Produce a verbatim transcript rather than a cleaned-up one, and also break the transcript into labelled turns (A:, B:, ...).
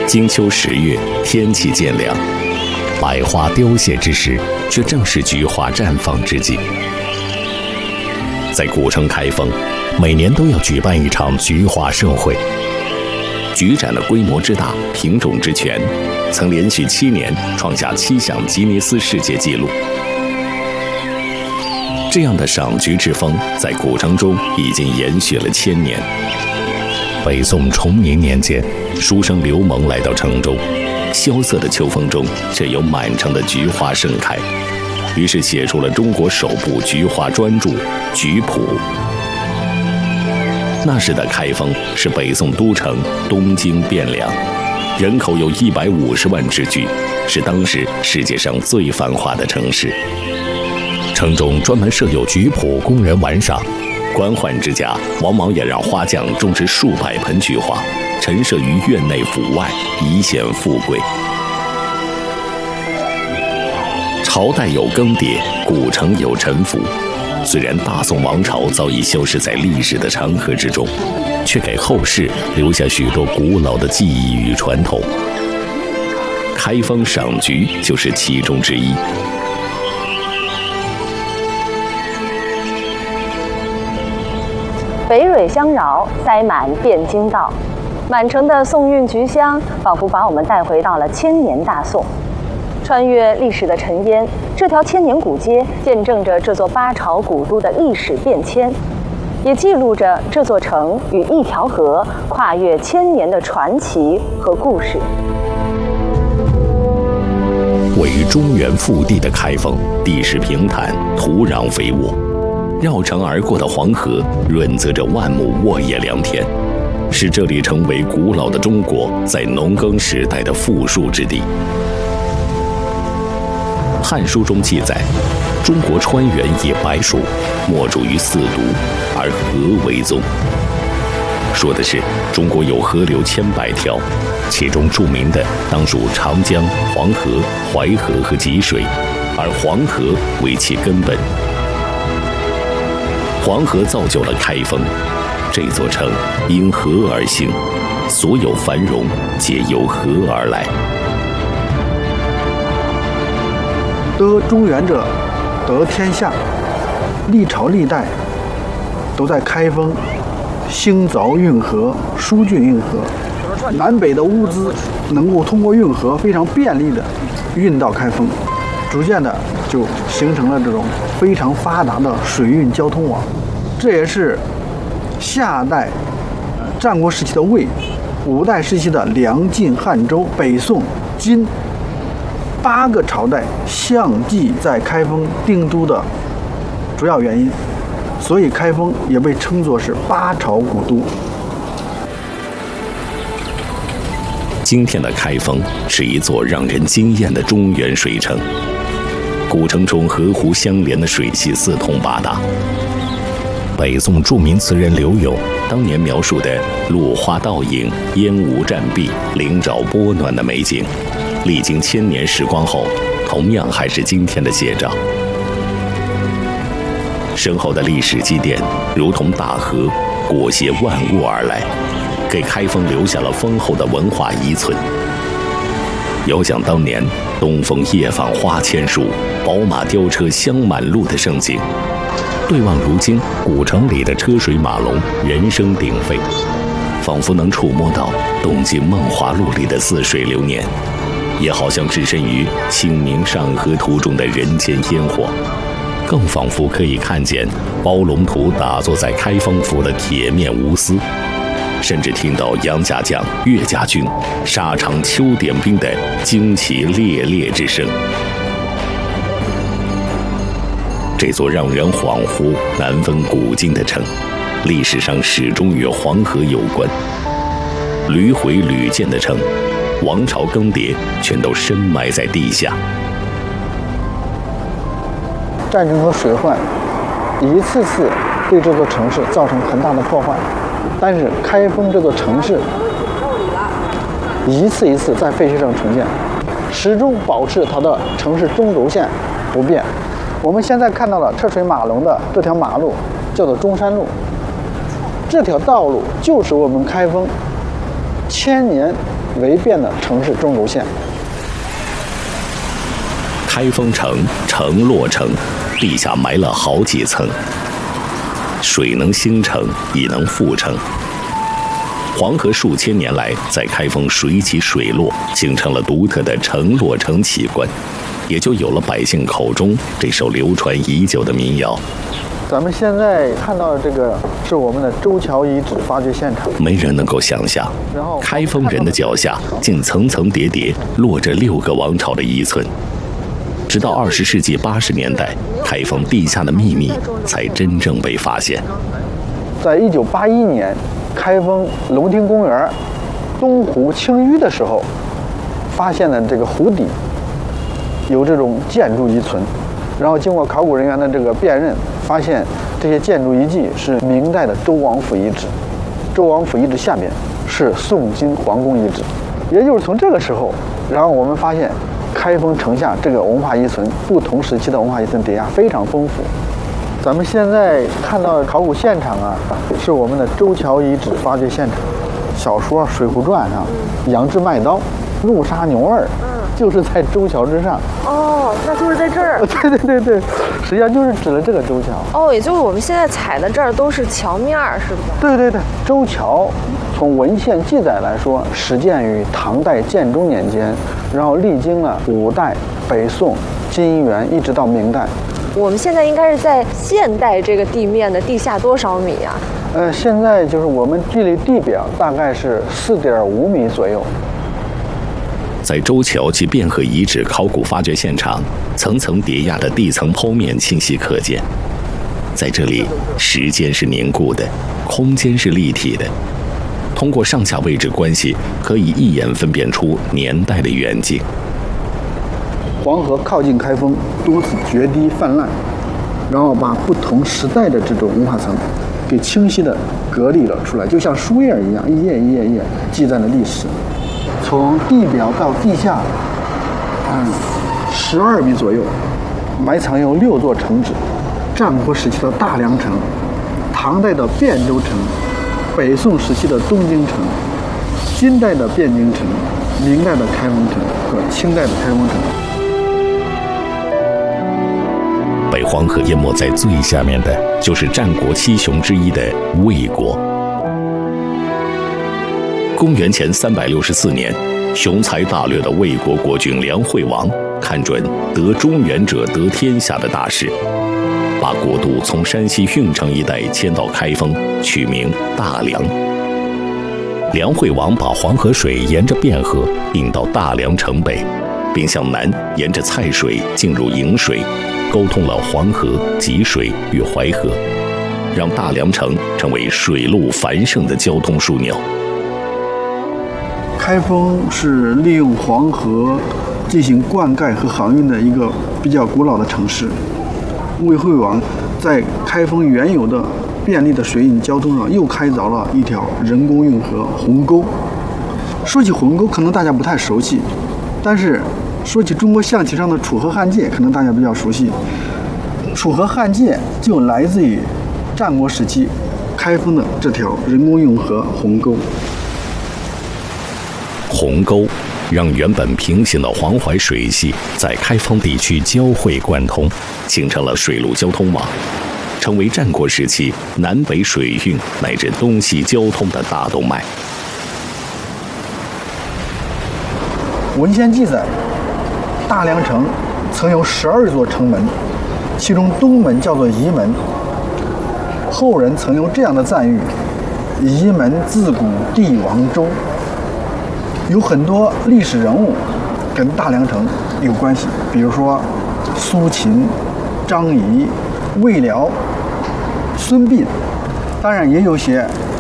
A: 金秋十月，天气渐凉，百花凋谢之时，却正是菊花绽放之际。在古城开封，每年都要举办一场菊花盛会。菊展的规模之大，品种之全，曾连续七年创下七项吉尼斯世界纪录。这样的赏菊之风，在古城中已经延续了千年。北宋崇宁年间，书生刘蒙来到城中，萧瑟的秋风中，却有满城的菊花盛开，于是写出了中国首部菊花专著《菊谱》。那时的开封是北宋都城，东京汴梁，人口有一百五十万之巨，是当时世界上最繁华的城市。城中专门设有菊圃供人玩赏，官宦之家往往也让花匠种植数百盆菊花，陈设于院内府外，以显富贵。朝代有更迭，古城有沉浮。虽然大宋王朝早已消失在历史的长河之中，却给后世留下许多古老的记忆与传统。开封赏菊就是其中之一。
B: 北蕊相绕，塞满汴京道，满城的宋韵菊香，仿佛把我们带回到了千年大宋。穿越历史的尘烟，这条千年古街见证着这座八朝古都的历史变迁，也记录着这座城与一条河跨越千年的传奇和故事。
A: 位于中原腹地的开封，地势平坦，土壤肥沃，绕城而过的黄河润泽着万亩沃野良田，使这里成为古老的中国在农耕时代的富庶之地。《汉书》中记载，中国川原野白鼠，莫属于四渎，而河为宗。说的是中国有河流千百条，其中著名的当属长江、黄河、淮河和济水，而黄河为其根本。黄河造就了开封，这座城因河而兴，所有繁荣皆由河而来。
C: 得中原者，得天下。历朝历代都在开封兴凿运河、疏浚运河，南北的物资能够通过运河非常便利的运到开封，逐渐的就形成了这种非常发达的水运交通网。这也是夏代、战国时期的魏、五代时期的梁晋汉周、北宋、金八个朝代相继在开封定都的主要原因，所以开封也被称作是八朝古都。
A: 今天的开封是一座让人惊艳的中原水城，古城中河湖相连的水系四通八达。北宋著名词人刘永当年描述的落花倒影、烟雾战壁、灵沼波暖的美景，历经千年时光后，同样还是今天的写照。深厚的历史积淀如同大河，裹挟万物而来，给开封留下了丰厚的文化遗存。遥想当年东风夜放花千树，宝马雕车香满路的盛景，对望如今古城里的车水马龙，人声鼎沸，仿佛能触摸到东晋梦华录里的似水流年，也好像置身于《清明上河图》中的人间烟火，更仿佛可以看见包龙图打坐在开封府的铁面无私，甚至听到杨家将、岳家军沙场秋点兵的旌旗猎猎之声。这座让人恍惚、难分古今的城，历史上始终与黄河有关。屡毁屡建的城，王朝更迭全都深埋在地下。
C: 战争和水患一次次对这座城市造成很大的破坏，但是开封这座城市一次一次在废墟上重建，始终保持它的城市中轴线不变。我们现在看到了车水马龙的这条马路叫做中山路，这条道路就是我们开封千年为变的城市中轴线。
A: 开封城城落城，地下埋了好几层，水能兴城，亦能覆城。黄河数千年来在开封水起水落，形成了独特的城落城奇观，也就有了百姓口中这首流传已久的民谣。
C: 咱们现在看到的这个是我们的周桥遗址发掘现场。
A: 没人能够想象，开封人的脚下竟层层叠叠落着六个王朝的遗存。直到二十世纪八十年代，开封地下的秘密才真正被发现。
C: 在一九八一年，开封龙亭公园东湖清淤的时候，发现了这个湖底有这种建筑遗存，然后经过考古人员的这个辨认，发现这些建筑遗迹是明代的周王府遗址。周王府遗址下面是宋金皇宫遗址，也就是从这个时候，然后我们发现开封城下这个文化遗存，不同时期的文化遗存叠加非常丰富。咱们现在看到的考古现场啊，是我们的周桥遗址发掘现场。小说《水浒传》上，杨志卖刀，怒杀牛二，就是在周桥之上。
D: 哦，那就是在这儿。
C: 对对对对，实际上就是指了这个周桥。
D: 哦，也就是我们现在踩的这儿都是桥面儿，是不是？
C: 对对对，周桥从文献记载来说，始建于唐代建中年间，然后历经了五代、北宋、金元，一直到明代。
D: 我们现在应该是在现代这个地面的地下多少米啊？
C: 呃，现在就是我们距离地表大概是四点五米左右。
A: 在周桥及汴河遗址考古发掘现场，层层叠压的地层剖面清晰可见。在这里，时间是凝固的，空间是立体的。通过上下位置关系，可以一眼分辨出年代的远近。
C: 黄河靠近开封，多次决堤泛滥，然后把不同时代的这种文化层给清晰地隔离了出来，就像书页一样，一页一页一页记载了历史。从地表到地下，嗯，十二米左右，埋藏有六座城址：战国时期的大梁城、唐代的汴州城、北宋时期的东京城、金代的汴京城、明代的开封城和清代的开封城。
A: 被黄河淹没在最下面的，就是战国七雄之一的魏国。公元前三百六十四年，雄才大略的魏国国君梁惠王看准得中原者得天下的大势，把国都从山西运城一带迁到开封，取名大梁。梁惠王把黄河水沿着汴河引到大梁城北，并向南沿着蔡水进入颍水，沟通了黄河、济水与淮河，让大梁城成为水陆繁盛的交通枢纽。
C: 开封是利用黄河进行灌溉和航运的一个比较古老的城市。魏惠王在开封原有的便利的水运交通上又开凿了一条人工运河鸿沟。说起鸿沟，可能大家不太熟悉，但是说起中国象棋上的楚河汉界，可能大家比较熟悉。楚河汉界就来自于战国时期开封的这条人工运河鸿沟。
A: 鸿沟让原本平行的黄淮水系在开封地区交汇贯通，形成了水陆交通网，成为战国时期南北水运乃至东西交通的大动脉。
C: 文献记载，大梁城曾有十二座城门，其中东门叫做仪门。后人曾有这样的赞誉：仪门自古帝王州。有很多历史人物跟大梁城有关系，比如说苏秦、张仪、魏辽、孙膑，当然也有些